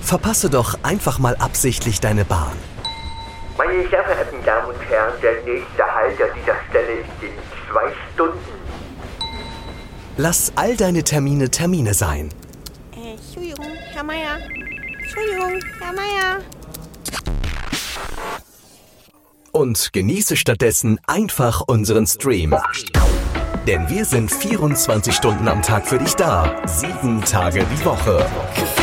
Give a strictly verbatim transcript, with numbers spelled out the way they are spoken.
Verpasse doch einfach mal absichtlich deine Bahn. Meine sehr verehrten Damen und Herren, der nächste Halt an dieser Stelle ist in zwei Stunden. Lass all deine Termine Termine sein. Äh, Entschuldigung, Herr Meier. Entschuldigung, Herr Meier. Und genieße stattdessen einfach unseren Stream. Denn wir sind vierundzwanzig Stunden am Tag für dich da, sieben Tage die Woche.